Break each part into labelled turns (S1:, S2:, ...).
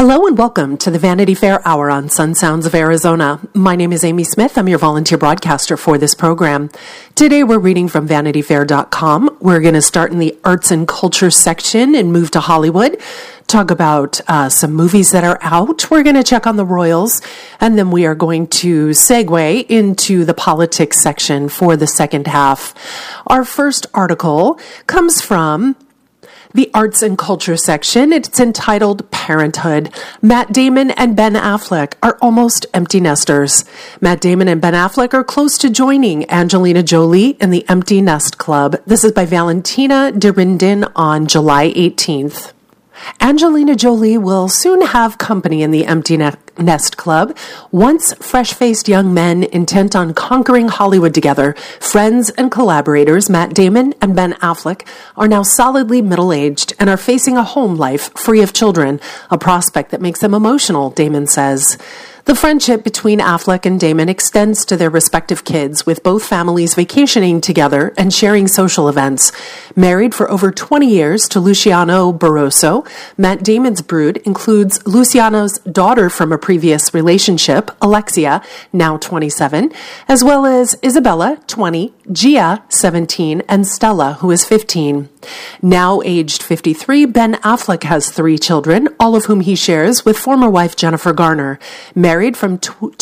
S1: Hello and welcome to the Vanity Fair Hour on Sun Sounds of Arizona. My name is Amy Smith. I'm your volunteer broadcaster for this program. Today we're reading from VanityFair.com. We're going to start in the arts and culture section and move to Hollywood, talk about some movies that are out. We're going to check on the Royals, and then we are going to segue into the politics section for the second half. Our first article comes from the arts and culture section. It's entitled Parenthood. Matt Damon and Ben Affleck are almost empty nesters. Matt Damon and Ben Affleck are close to joining Angelina Jolie in the Empty Nest Club. This is by Valentina Derindin on July 18th. Angelina Jolie will soon have company in the Empty Nest Club. Once fresh-faced young men intent on conquering Hollywood together, friends and collaborators Matt Damon and Ben Affleck are now solidly middle-aged and are facing a home life free of children, a prospect that makes them emotional, Damon says. The friendship between Affleck and Damon extends to their respective kids, with both families vacationing together and sharing social events. Married for over 20 years to Luciano Barroso, Matt Damon's brood includes Luciano's daughter from a previous relationship, Alexia, now 27, as well as Isabella, 20, Gia, 17, and Stella, who is 15. Now aged 53, Ben Affleck has 3 children, all of whom he shares with former wife Jennifer Garner. Married from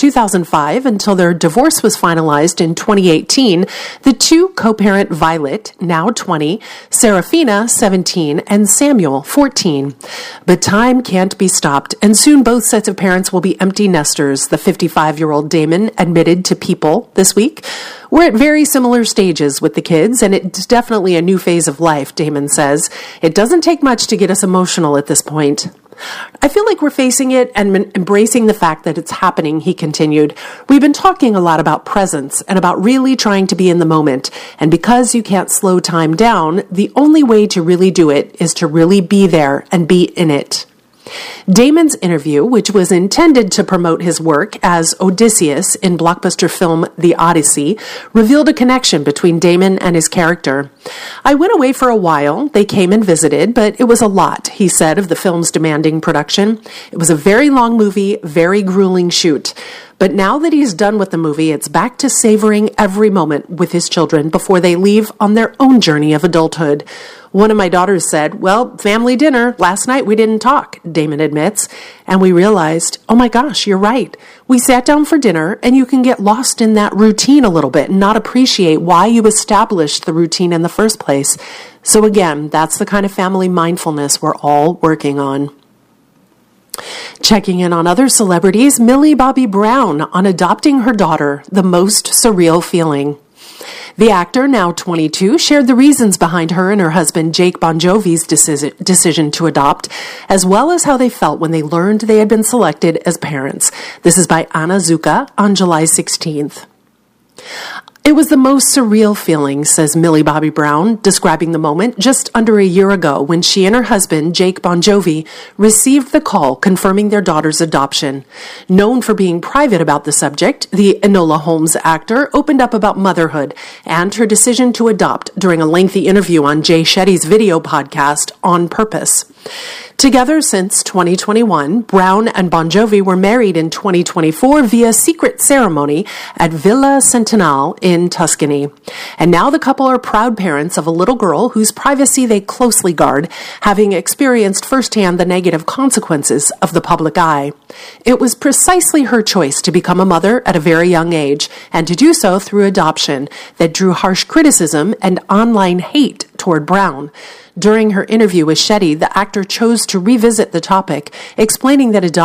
S1: 2005 until their divorce was finalized in 2018, the two co-parent Violet, now 20, Serafina, 17, and Samuel, 14. But time can't be stopped, and soon both sets of parents will be empty nesters, the 55-year-old Damon admitted to People this week. We're at very similar stages with the kids, and it's definitely a new phase of life, Damon says. It doesn't take much to get us emotional at this point. I feel like we're facing it and embracing the fact that it's happening, he continued. We've been talking a lot about presence and about really trying to be in the moment. And because you can't slow time down, the only way to really do it is to really be there and be in it. Damon's interview, which was intended to promote his work as Odysseus in blockbuster film The Odyssey, revealed a connection between Damon and his character. I went away for a while. They came and visited, but it was a lot, he said of the film's demanding production. It was a very long movie, very grueling shoot. But now that he's done with the movie, it's back to savoring every moment with his children before they leave on their own journey of adulthood. One of my daughters said, well, family dinner. Last night we didn't talk, Damon admits. And we realized, oh my gosh, you're right. We sat down for dinner and you can get lost in that routine a little bit and not appreciate why you established the routine in the first place. So again, that's the kind of family mindfulness we're all working on. Checking in on other celebrities, Millie Bobby Brown on adopting her daughter, the most surreal feeling. The actor, now 22, shared the reasons behind her and her husband Jake Bon Jovi's decision to adopt, as well as how they felt when they learned they had been selected as parents. This is by Anna Zuka on July 16th. It was the most surreal feeling, says Millie Bobby Brown, describing the moment just under a year ago when she and her husband, Jake Bon Jovi, received the call confirming their daughter's adoption. Known for being private about the subject, the Enola Holmes actor opened up about motherhood and her decision to adopt during a lengthy interview on Jay Shetty's video podcast, On Purpose. Together since 2021, Brown and Bon Jovi were married in 2024 via secret ceremony at Villa Centenale in Tuscany. And now the couple are proud parents of a little girl whose privacy they closely guard, having experienced firsthand the negative consequences of the public eye. It was precisely her choice to become a mother at a very young age, and to do so through adoption, that drew harsh criticism and online hate toward Brown. During her interview with Shetty, the actor chose to revisit the topic, explaining that adoption